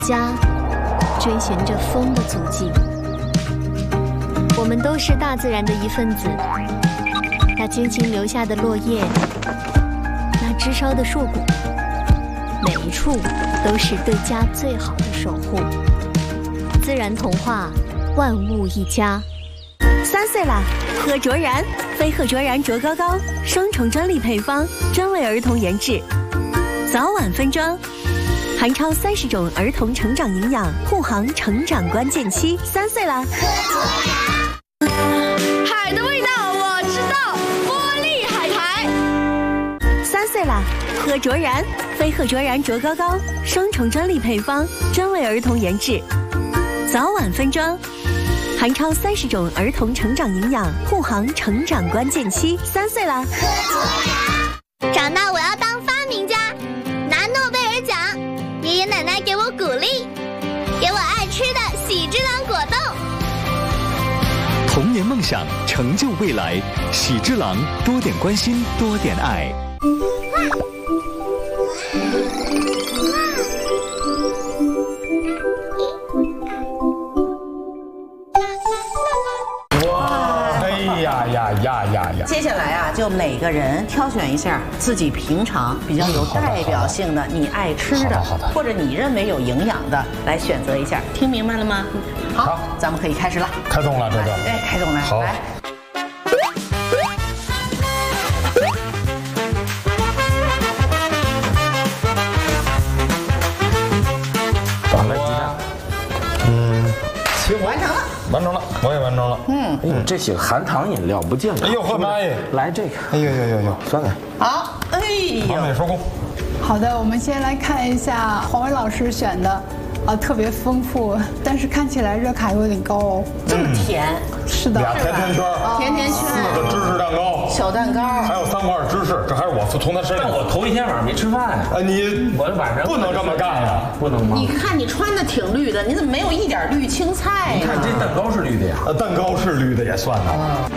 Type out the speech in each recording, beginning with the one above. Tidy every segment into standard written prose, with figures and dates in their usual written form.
家追寻着风的足迹。我们都是大自然的一份子，那轻轻留下的落叶，那枝梢的硕果，每一处都是对家最好的守护。自然童话，万物一家。 3岁啦，喝卓然，飞鹤卓然卓高高，双重专利配方，专为儿童研制，早晚分装，含超30种儿童成长营养，护航成长关键期。3岁啦， 海的味道我知道，玻璃海苔。 3岁啦，喝卓然，飞鹤卓然卓高高，双重专利配方，专为儿童研制，早晚分装。含超30种儿童成长营养，护航成长关键期。3岁啦， 长大我要当发明家，拿诺贝尔奖。爷爷奶奶给我鼓励，给我爱吃的喜之郎果冻。 童年梦想，成就未来。喜之郎，多点关心，多点爱。 接下来啊，就每个人挑选一下自己平常比较有代表性的、你爱吃的，或者你认为有营养的，来选择一下。听明白了吗？好，咱们可以开始了。 开动了，这个。 哎，开动了， 好。 来。 完了，鸡蛋。 完成了。 完成了，我也完成了。 哎呦，这些含糖饮料不健康。 哎呦，喝妈耶！ 来这个。 哎呦呦呦呦， 酸奶。 好，哎呦， 完美收工。 好的，我们先来看一下黄伟老师选的，特别丰富，但是看起来热卡有点高哦。 这么甜。 是的。 俩甜甜圈， 甜甜圈 ，4个芝士蛋糕， 小蛋糕， 还有3块芝士，这还是我从他身上。 但我头一天晚上没吃饭呀。 我晚上不能这么干呀， 不能吗？ 你看你穿的挺绿的，你怎么没有一点绿青菜呀？ 你看这蛋糕是绿的呀。 蛋糕是绿的也算呢。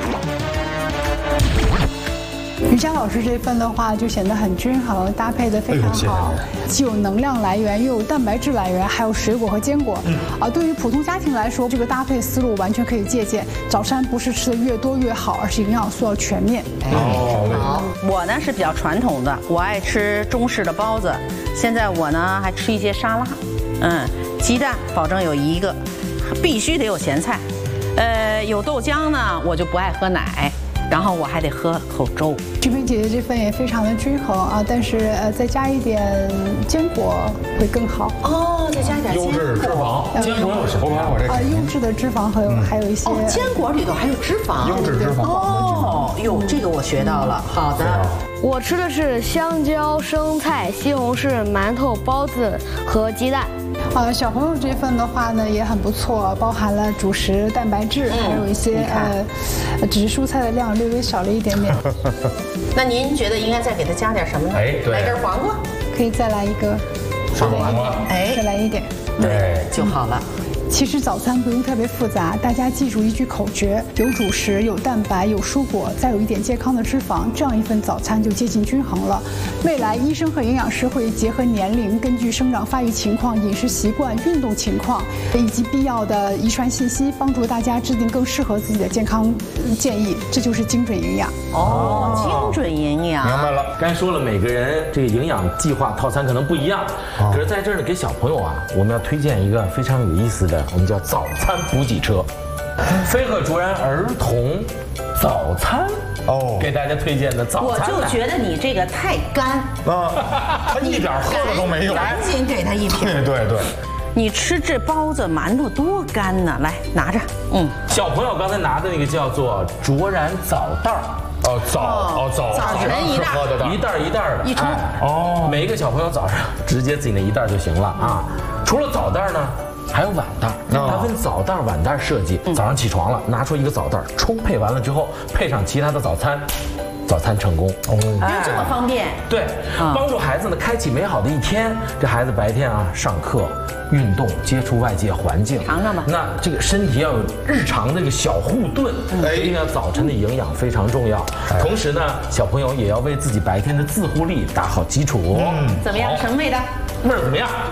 于佳老师这份的话就显得很均衡，搭配的非常好，既有能量来源，又有蛋白质来源，还有水果和坚果。对于普通家庭来说，这个搭配思路完全可以借鉴。早餐不是吃的越多越好，而是营养素要全面。 好，我呢是比较传统的，我爱吃中式的包子。现在我呢还吃一些沙拉，鸡蛋保证有1个，必须得有咸菜，有豆浆呢我就不爱喝奶。然后我还得喝口粥。 菊萍姐姐这份也非常的均衡啊，但是再加一点坚果会更好。 哦，再加一点优质脂肪， 坚果有什么？ 优质的脂肪和还有一些。 坚果里头还有脂肪。 优质脂肪。 哦，哟，这个我学到了。好的。 我吃的是香蕉、生菜、西红柿、馒头、包子和鸡蛋。 小朋友这份的话呢也很不错，包含了主食、蛋白质，还有一些只是蔬菜的量略微少了一点点。 那您觉得应该再给他加点什么呢？ 哎，对， 来根黄瓜， 可以再来一个， 黄瓜， 再来一点， 对就好了。 其实早餐不用特别复杂，大家记住一句口诀：有主食，有蛋白，有蔬果，再有一点健康的脂肪，这样一份早餐就接近均衡了。未来医生和营养师会结合年龄，根据生长发育情况、饮食习惯、运动情况以及必要的遗传信息，帮助大家制定更适合自己的健康建议。这就是精准营养。 精准营养。 明白了。 刚才说了，每个人这个营养计划套餐可能不一样，可是在这儿呢，给小朋友啊，我们要推荐一个非常有意思的。我们叫早餐补给车，飞鹤卓然儿童早餐给大家推荐的早餐。 我就觉得你这个太干他一点喝的都没有， 赶紧给他一瓶。 对。 你吃这包子馒头多干呢，来拿着。 小朋友刚才拿的那个叫做卓然早袋儿。 早晨一袋的一冲。 每一个小朋友早上直接自己那一袋就行了啊。除了早袋呢，还有晚袋，它分早袋、晚袋设计。早上起床了，拿出一个早袋，冲配完了之后，配上其他的早餐，早餐成功。 这么方便。 对，帮助孩子呢开启美好的一天。这孩子白天啊上课、运动、接触外界环境， 尝尝吧。 那这个身体要有日常的这个小护盾，一定要早晨的营养非常重要。同时呢，小朋友也要为自己白天的自护力打好基础。 怎么样？什么味道？ 味儿怎么样？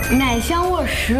奶香味10